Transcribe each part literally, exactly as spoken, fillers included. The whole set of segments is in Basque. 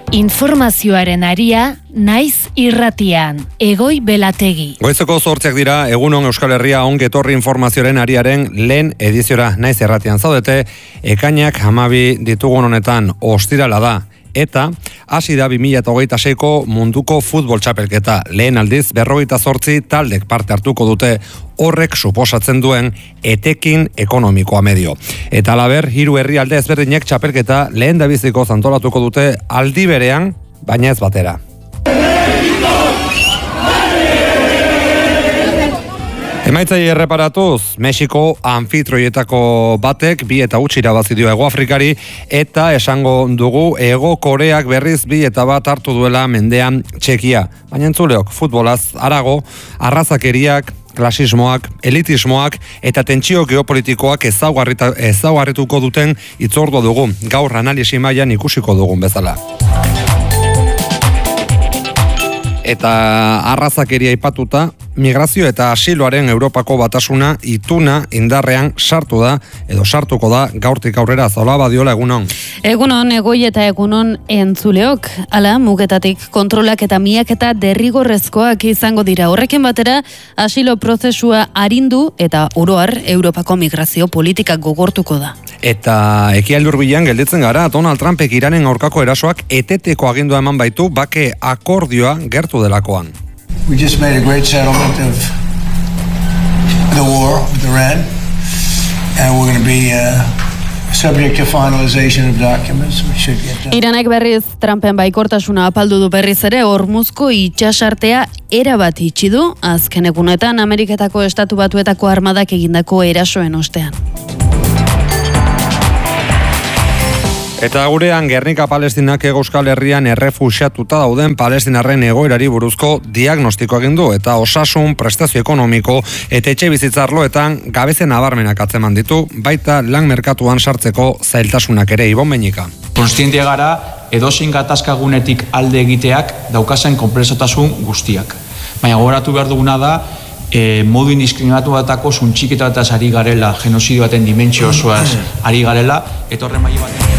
Informazioaren aria, naiz irratian, Egoi Belategi. Goizeko zortziak dira, egunon Euskal Herria ongi etorri informazioaren ariaren lehen ediziora naiz irratian zaudete, ekainak hamabi ditugun honetan ostirala da. Eta hasi da bi mila hogeita seiko munduko futbol txapelketa. Lehen aldiz berrogeita zortzi taldek parte hartuko dute, horrek suposatzen duen etekin ekonomikoa medio. Eta alaber, hiru herrialde ezberdinek txapelketa lehen dabiziko antolatuko dute aldi berean, baina ez batera. Emaitzai erreparatuz, Mexiko anfitrioietako batek bi eta huts irabazi dio Hego Afrikari eta esango dugu Hego Koreak berriz bi eta bat hartu duela mendean Txekia. Baina entzuleok, futbolaz harago, arrazakeriak, klasismoak, elitismoak eta tentsio geopolitikoak ezaugarrituko duten hitzordua dugu. Gaur analisi mailan ikusiko dugun bezala. Eta arrazakeria aipatuta, migrazio eta asiloaren Europako batasuna ituna indarrean sartu da, edo sartuko da gaurtik aurrera. Zola Badiola, egunon. Egunon, Egoi eta egunon entzuleok. Hala, mugetatik kontrolak eta miaketa derrigorrezkoak izango dira. Horrekin batera, asilo prozesua arindu eta oroar Europako migrazio politikak gogortuko da. Eta ekialde hurbilan gelditzen gara, Donald Trumpek Iranen aurkako erasoak eteteko agindua eman baitu bake akordioa gertu delakoan. We just made a great settlement of the war with Iran, and we're going to be uh, subject to finalization of documents. We should get done. Iranek berriz Trumpen baikortasuna apaldu du berriz ere, Hormuzko itsasartea erabat itxi du, azken egunetan Ameriketako Estatu Batuetako armadak egindako erasoen ostean. Eta gurean Gernika Palestinak Euskal Herrian errefuxiatuta dauden palestinarren egoerari buruzko diagnostiko egin du eta osasun, prestazio ekonomiko eta etxe bizitzarloetan gabeze nabarmenak atzeman ditu, baita lan merkatuan sartzeko zailtasunak ere. Ibon Beñika. Kontziente gara edozein gatazkagunetik alde egiteak daukazen konplexotasun guztiak. Baina gogoratu behar duguna da, E, modu indiskriminatu batako zuntxiketa bataz ari garela, genozidio baten dimentsio osoaz ari garela, eta horren maila baten.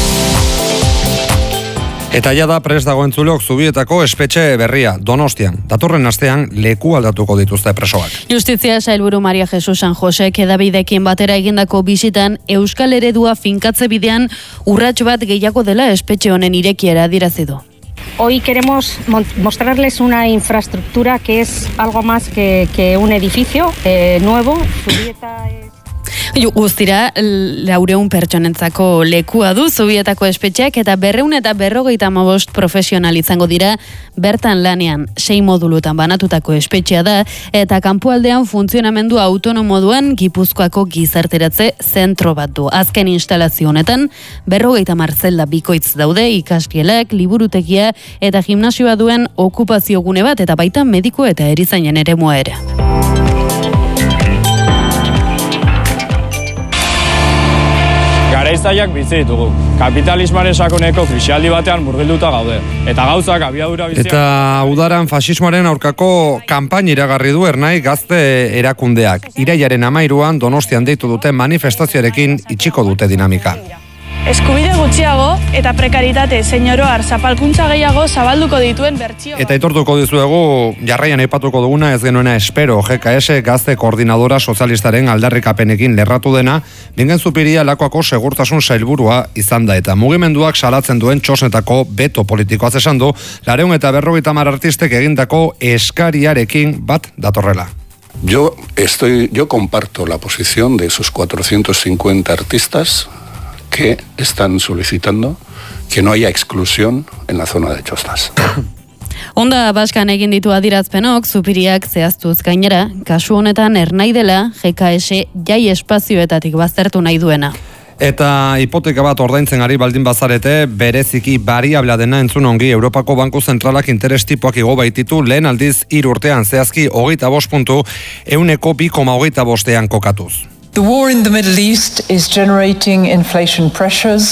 Eta ja da prest dagoen zuleok Zubietako espetxe berria, Donostian. Datorren astean leku aldatuko dituzte presoak. Justizia sailburu Maria Jesus San Jose edabidekin batera egindako bisitan Euskal Eredua finkatze bidean urrats bat gehiago dela espetxe honen irekiera adierazi du. Hoy queremos mostrarles una infraestructura que es algo más que, que un edificio eh, nuevo. Zubieta es... Guztira, laureun pertsonentzako lekua du Zubietako espetxeak eta berreun eta berrogeita hamabost profesional izango dira bertan lanean. Sei modulutan banatutako espetxea da eta kanpoaldean funtzionamendu autonomo duen Gipuzkoako gizarteratze zentro bat du. Azken instalazio honetan berrogeita hamar zelda bikoitz daude, ikasgelak, liburutegia eta gimnasioa duen okupazio gune bat eta baita mediku eta erizainen eremua ere. Garaiztaiak bizi ditugu. Kapitalismoaren sakoneko krisialdi batean murgilduta gaude. Eta gauzak abiadura biziak... Eta udaran fasismoaren aurkako kanpaina iragarri du Ernai Gazte erakundeak. Irailaren hamairuan Donostian deitu duten manifestazioarekin itxiko dute dinamika. Eskubide gutxiago eta prekaritate zein zapalkuntza gehiago zabalduko dituen bertsio. Eta aitortuko dizuegu jarraian aipatuko duguna ez genuena espero G K S Gazte Koordinadora Sozialistaren aldarrikapenekin lerratu dena, Bingen Zupiria Lakuako segurtasun sailburua izan da eta mugimenduak salatzen duen txosnetako beto politikoaz esan du, laurehun eta berrogeita hamar artistek egindako eskariarekin bat datorrela. Yo estoy, yo comparto la posición de esos cuatrocientos cincuenta artistas que están solicitando que no haya exclusión en la zona de Txostas. Onda Baskan egin ditu adirazpenok, Zupiriak zehaztuz gainera, kasu honetan ernai dela G K S jai espazioetatik baztertu nahi duena. Eta hipoteka bat ordaintzen ari baldin bazarete, bereziki variablea dena entzun ongi Europako Banku Zentralak interes tipoak igo baititu lehen aldiz hiru urtean zehazki hogeita bost puntu ehuneko bi koma hogeita bostean kokatuz. The war in the Middle East is generating inflation pressures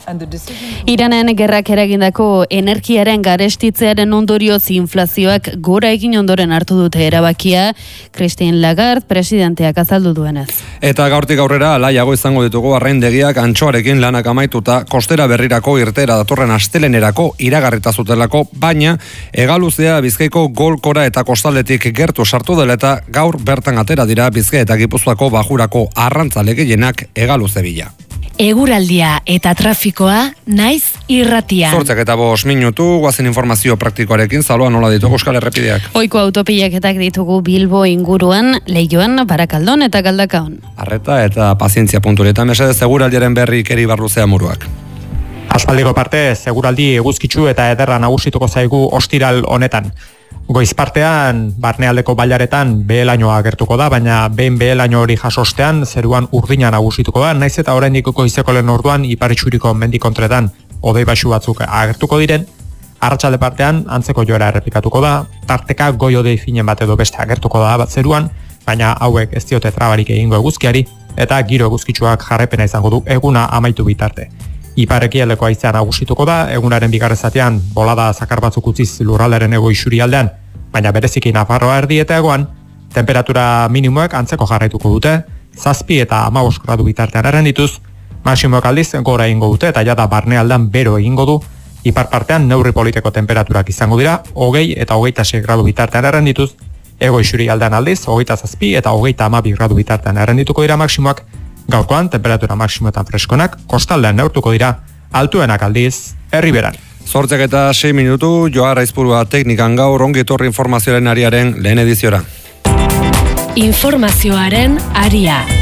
Iranen gerrak eragindako energiaren garestitzearen ondorioz inflazioak gora egin ondoren hartu dute erabakia, Christine Lagarde presidenteak azaldu duenez. Eta gaurtik aurrera alaiago izango ditugu arraindegiak antxoarekin lanak amaituta kostera berrirako irtera datorren astelenerako iragarrita zutelako, baina hegaluzea Bizkaiko golkora eta kostaldetik gertu sartu dela eta gaur bertan atera dira Bizkaia eta Gipuzkoako bajurako arrantzale gehienak hegaluze bila. Eguraldia eta trafikoa naiz irratian. Zortzak eta bost minutu, guazen informazio praktikoarekin, zaloa nola ditugu Euskal Errepideak. Oiko autopilaketak ditugu Bilbo inguruan, Leioan, Barakaldon eta Galdakaon. Arreta eta pazientzia puntureta, mesedez seguraldiaren berri keri barluzea muruak. Aspaldiko parte, seguraldi eguzkitsu eta ederra nagusituko zaigu ostiral honetan. Goiz partean, barnealdeko bailaretan behelainoa agertuko da, baina behin behelaino hori jasostean zeruan urdina nagusituko da, naiz eta oraindik goizeko lehen orduan iparitsuriko mendikontretan hodei baxu batzuk agertuko diren, arratsalde partean antzeko joera errepikatuko da, tarteka goi hodei finen bat edo beste agertuko da bat zeruan, baina hauek ez diote trabarik egingo eguzkiari, eta giro eguzkitsuak jarraipena izango du eguna amaitu bitarte. Iparekialdeko haizea nagusituko da, egunaren bigarren zatean bolada zakar batzuk utziz lurralderen ego isurialdean, baina bereziki Nafarroa erdi eta egoan, temperatura minimoek antzeko jarraituko dute, zazpi eta hamabost gradu bitartean errendituz, maximoek aldiz gora egingo dute eta jada barnealdean bero egingo du, ipar partean neurri politeko temperaturak izango dira, hogei eta hogeita sei gradu bitartean errendituz, ego isurialdean aldiz, hogeita zazpi eta hogeita hamabi gradu bitartean errendituko dira maximoak, gaurkoan temperatura maximoetan freskonak, kostaldean neurtuko dira, altuenak aldiz, herriberan. Zortzak eta sei minutu, Joa Raizpurua teknikan gaur ongi etorri informazioaren ariaren lehen ediziora. Informazioaren aria.